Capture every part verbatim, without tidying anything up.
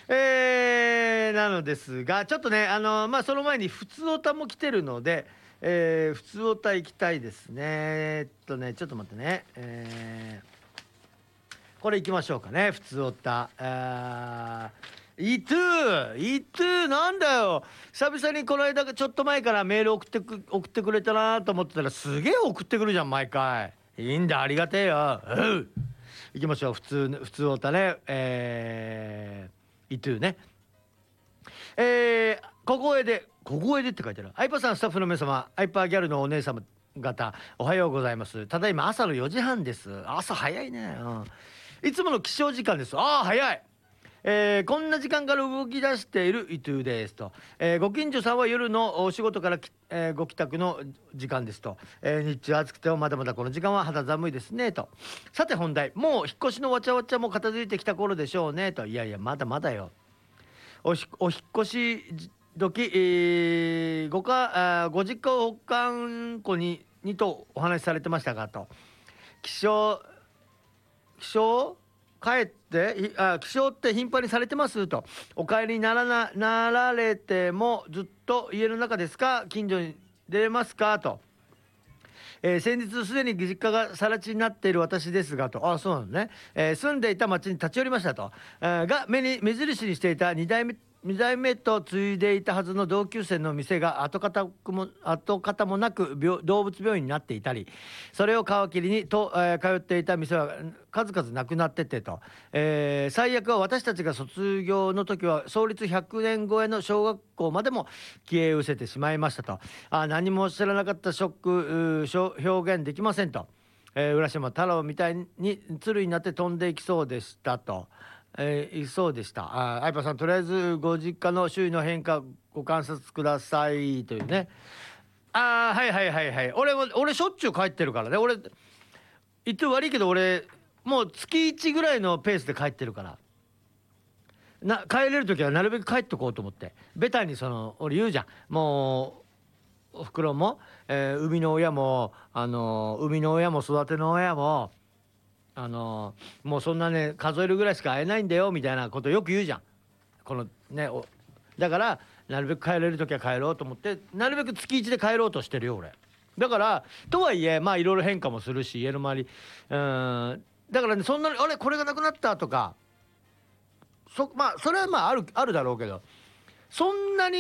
えー、なのですが、ちょっとね、あのまあその前に普通オタも来てるので、えー、普通オタ行きたいですね。えっとね、ちょっと待ってね。えー、これ行きましょうかね、普通オタ。あー、イトゥー、イトゥー、なんだよ。久々にこの間、ちょっと前からメール送ってく、送ってくれたなと思ってたら、すげえ送ってくるじゃん、毎回。いいんだ、ありがてえよ。うん。行きましょう、普通、普通オタね。えー、イトゥーね。えー、小声で、小声でって書いてある。アイパーさん、スタッフの皆様、アイパーギャルのお姉様方、おはようございます。ただいま朝のよじはんです。朝早いね。うん。いつもの起床時間です。ああ、早い。えーこんな時間から動き出しているイトゥーですと、えーご近所さんは夜のお仕事からき、えーご帰宅の時間ですと、えー日中暑くてもまだまだこの時間は肌寒いですねと。さて本題、もう引っ越しのわちゃわちゃも片付いてきた頃でしょうねと。いやいや、まだまだよ。おしお引っ越し時、えーごかあーご実家を保管庫ににとお話しされてましたがと。気象気象帰っていあ気象って頻繁にされてますと。お帰りにならななられてもずっと家の中ですか、近所に出れますかと。えー先日すでに実家が更地になっている私ですがと。あ、そうなのね。えー住んでいた町に立ち寄りましたと。えーが目に目印にしていたに代目に代目と継いでいたはずの同級生の店が跡形も跡形もなく病動物病院になっていたり、それを皮切りにと、えー通っていた店は数々なくなっててと。えー最悪は私たちが卒業の時は創立ひゃくねん超えの小学校までも消え失せてしまいましたと。あ、何も知らなかったショックうーしょ表現できませんと。えー浦島太郎みたいに鶴になって飛んでいきそうでしたと。えーいそうでした。あ、相葉さん、とりあえずご実家の周囲の変化ご観察くださいというね。ああ、はいはいはいはい。俺も俺しょっちゅう帰ってるからね。俺言って悪いけど、俺もう月いちぐらいのペースで帰ってるから。な帰れる時はなるべく帰っとこうと思って、ベタにその俺言うじゃん。もうおふくろも、えー生みの親も、あのー生みの親も育ての親も、あのーもうそんなね数えるぐらいしか会えないんだよみたいなことよく言うじゃん。このねおだからなるべく帰れる時は帰ろうと思って、なるべく月いちで帰ろうとしてるよ俺。だからとはいえ、まあいろいろ変化もするし、家の周り、うーん、だからね、そんなにあれこれがなくなったとか、そまあそれはまああるあるだろうけど、そんなに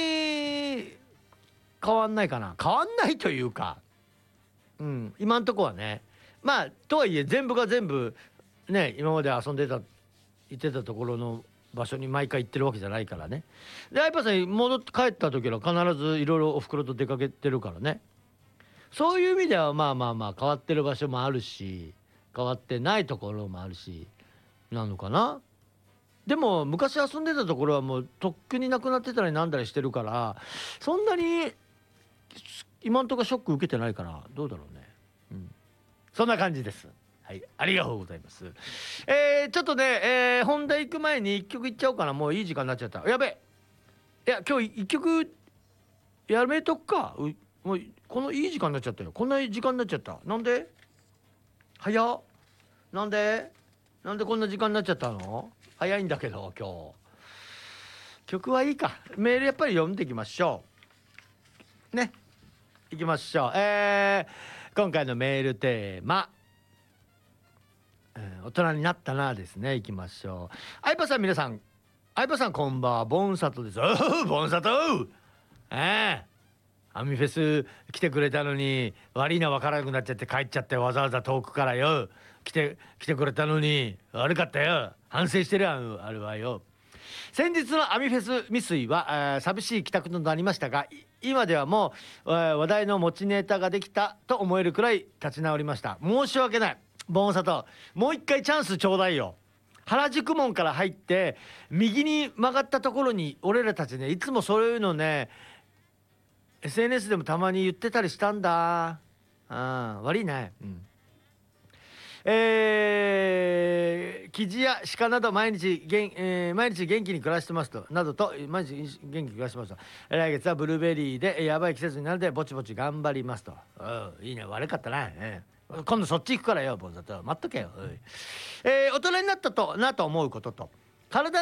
変わんないかな。変わんないというか、うん、今んとこはね。まあとはいえ全部が全部ね、今まで遊んでた行ってたところの場所に毎回行ってるわけじゃないからね。で、アイパさん戻って帰った時は必ずいろいろおふくろと出かけてるからね。そういう意味ではまあまあまあ変わってる場所もあるし、変わってないところもあるし、なのかな。でも昔遊んでたところはもうとっくになくなってたりなんだりしてるから、そんなに今んとこショック受けてないから、どうだろうね。うん。そんな感じです。はい、ありがとうございます。えー、ちょっとね、えー、本題行く前に一曲いっちゃおうかな。もういい時間になっちゃった。やべえ。いや、今日一曲やめとくか。うもうこのいい時間になっちゃったよ。こんな時間になっちゃった。なんで？早っ。なんで？なんでこんな時間になっちゃったの？早いんだけど今日。曲はいいか。メールやっぱり読んでいきましょう。ね。いきましょう。えー、今回のメールテーマ。えー大人になったなですね。いきましょう。相葉さん、皆さん、相葉さんこんばんは、ボンサトです。おう、ボンサト。ええアミフェス来てくれたのに悪いな、分からなくなっちゃって帰っちゃって、わざわざ遠くからよ来て来てくれたのに悪かったよ、反省してるやんあれはよ。先日のアミフェス未遂は、えー寂しい帰宅となりましたが、い今ではもう、えー話題の持ちネタができたと思えるくらい立ち直りました。申し訳ない、ボンサト。もう一回チャンスちょうだいよ。原宿門から入って右に曲がったところに俺らたちね、いつもそういうのね エスエヌエス でもたまに言ってたりしたんだ。うん、悪いね。うん。えー、キジや鹿など毎日元、えー毎日元気に暮らしてますと、などと毎日元気に暮らしてますと。来月はブルーベリーでやばい季節になるのでぼちぼち頑張りますと。うん、いいね、悪かったな。えー今度そっち行くからよ、ボンザと待っとけよ。おい、えー大人になったとなと思うことと、体